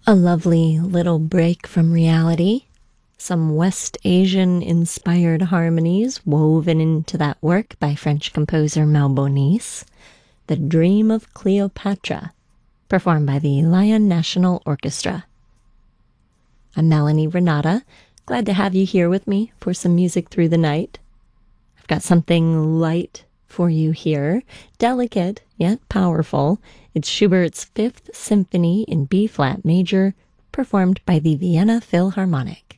A lovely little break from reality. Some West Asian inspired harmonies woven into that work by French composer Malbonis. The Dream of Cleopatra, performed by the Lyon National Orchestra. I'm Melanie Renata. Glad to have you here with me for some music through the night. I've got something light for you here, delicate yet powerful. It's Schubert's Fifth Symphony in B-flat major, performed by the Vienna Philharmonic.